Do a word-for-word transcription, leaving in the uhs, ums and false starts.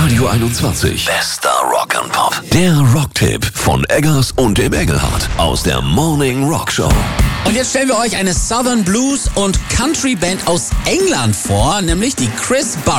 Radio einundzwanzig. Bester Rock and Pop. Der Rocktipp von Eggers und dem Engelhardt aus der Morning Rock Show. Und jetzt stellen wir euch eine Southern Blues und Country Band aus England vor, nämlich die Chris Bar